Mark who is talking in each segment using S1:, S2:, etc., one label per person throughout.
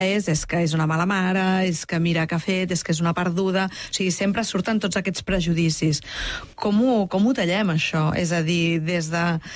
S1: és que és una mala mare, és que mira què ha fet, és que és una perduda... O sigui, sempre surten tots aquests prejudicis. Com ho tallem, això? És a dir, des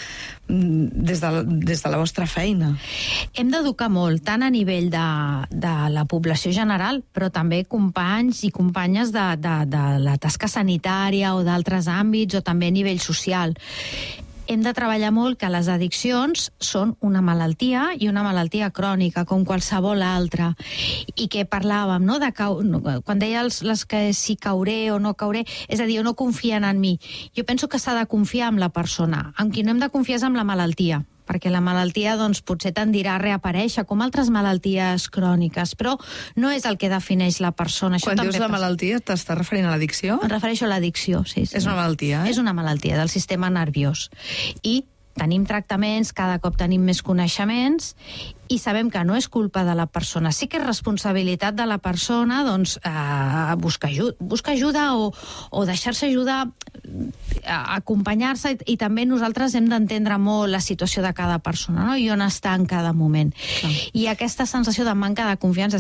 S1: de la vostra feina.
S2: Hem d'educar molt, tant a nivell de la població general, però també companys i companyes de la tasca sanitària o d'altres àmbits, o també a nivell social. Hem de treballar molt que les addiccions són una malaltia i una malaltia crònica, com qualsevol altra. I que parlàvem, no?, quan deia les que si cauré o no cauré, és a dir, o no confien en mi. Jo penso que s'ha de confiar en la persona. Amb qui no hem de confiar és amb la malaltia, perquè la malaltia doncs, potser tendirà a reaparèixer, com altres malalties cròniques, però no és el que defineix la persona.
S1: Quan dius la malaltia, t'estàs referint a l'addicció?
S2: Em refereixo a l'addicció, sí.
S1: És una malaltia,
S2: És una malaltia del sistema nerviós. I tenim tractaments, cada cop tenim més coneixements, i sabem que no és culpa de la persona. Sí que és responsabilitat de la persona doncs, buscar ajuda o deixar-se ajudar, acompanyar-se, i també nosaltres hem d'entendre molt la situació de cada persona, no?, i on està en cada moment. Clar. I aquesta sensació de manca de confiança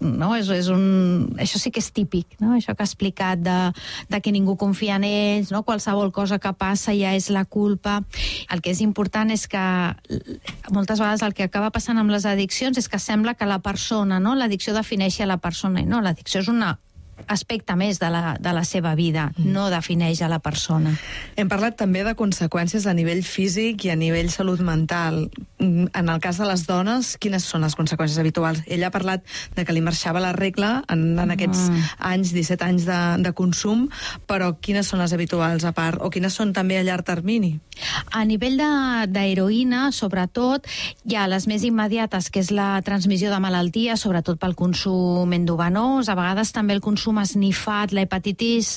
S2: això sí que és típic, no?, això que ha explicat de que ningú confia en ells, no?, qualsevol cosa que passa ja és la culpa. El que és important és que moltes vegades el que acaba passant amb les addiccions és que sembla que la persona, no?, l'addicció defineixi a la persona, i no, l'addicció és un aspecte més de la seva vida, no defineix a la persona.
S1: Hem parlat també de conseqüències a nivell físic i a nivell salut mental. En el cas de les dones, quines són les conseqüències habituals? Ella ha parlat de que li marxava la regla en aquests anys, 17 anys de consum, però quines són les habituals a part, o quines són també a llarg termini?
S2: A nivell d'heroïna, sobretot, hi ha les més immediates, que és la transmissió de malalties, sobretot pel consum endovenós, a vegades també el consum esnifat, l'hepatitis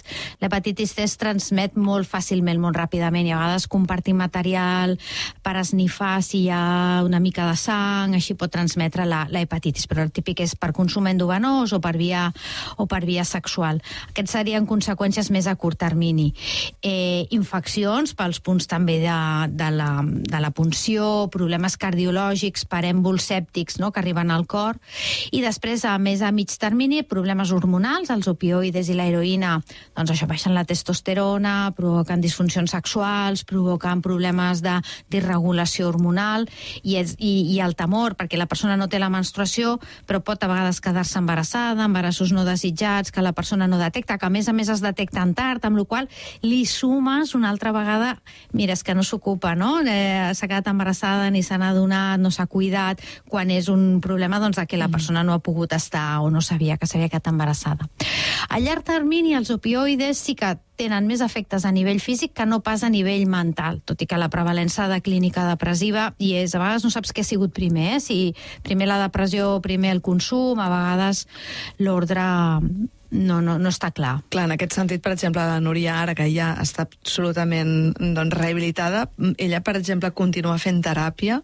S2: C es transmet molt fàcilment, molt ràpidament, i a vegades compartir material per esnifar si hi ha una mica de sang, així pot transmetre la hepatitis, però el típic és per consum endovenós o per via sexual. Aquests serien conseqüències més a curt termini. Infeccions pels punts també de la punció, problemes cardiològics per èmbols sèptics, no?, que arriben al cor, i després, més a mig termini, problemes hormonals. Els opioides i la heroïna, doncs això, baixen la testosterona, provoquen disfuncions sexuals, provoquen problemes d'irregulació hormonal, i el temor, perquè la persona no té la menstruació, però pot a vegades quedar-se embarassada, embarassos no desitjats, que la persona no detecta, que a més es detecten tard, amb la qual li sumes una altra vegada, mira, és que no s'ocupa, no?, s'ha quedat embarassada, ni se n'ha adonat, no s'ha cuidat, quan és un problema doncs, de que la persona no ha pogut estar o no sabia que s'havia quedat embarassada. A llarg termini, els opioides sí que tenen més efectes a nivell físic que no pas a nivell mental, tot i que la prevalença de clínica depressiva hi és. A vegades no saps què ha sigut primer, si primer la depressió, primer el consum, a vegades l'ordre no està clar.
S1: Clar, en aquest sentit, per exemple, la Núria, ara que ja està absolutament rehabilitada, ella, per exemple, continua fent teràpia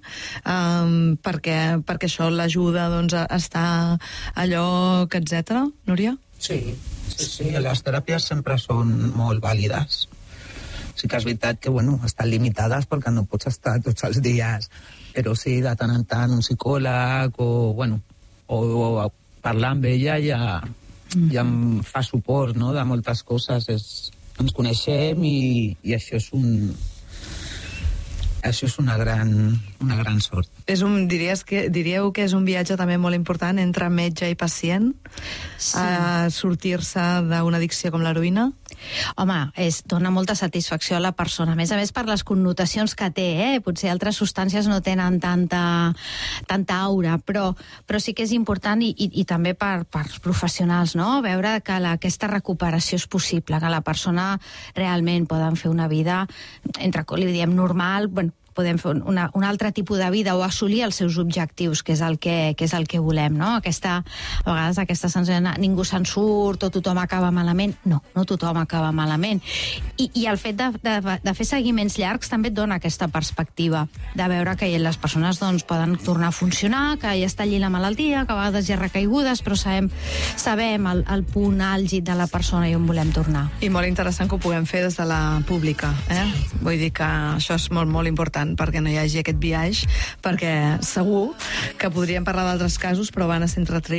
S1: perquè això l'ajuda a estar a lloc, etc. Núria?
S3: Sí, les teràpies sempre són molt vàlides. Sí que és veritat que, estan limitades perquè no pots estar tots els dies, però sí, de tant en tant, un psicòleg o parlar amb ella ja em fa suport, no?, de moltes coses. Ens coneixem i això és una gran sort.
S1: Diríeu que és un viatge també molt important entre metge i pacient? Sí. A sortir-se d'una addicció com l'heroïna?
S2: Home, dona molta satisfacció a la persona, a més per les connotacions que té, potser altres substàncies no tenen tanta aura, però sí que és important, i també per professionals, no?, veure que aquesta recuperació és possible, que la persona realment poden fer una vida, li diem normal, podem fer un altre tipus de vida o assolir els seus objectius, que és el que volem, no? A vegades aquesta sensació de ningú se'n surt o tothom acaba malament. No tothom acaba malament. I el fet de fer seguiments llargs també et dona aquesta perspectiva, de veure que les persones poden tornar a funcionar, que ja està allí la malaltia, que a vegades hi ha recaigudes, però sabem el punt àlgid de la persona i on volem tornar.
S1: I molt interessant que ho puguem fer des de la pública, eh? Vull dir que això és molt, molt important. important perquè no hi hagi aquest biaix, perquè segur que podríem parlar d'altres casos, però van a centre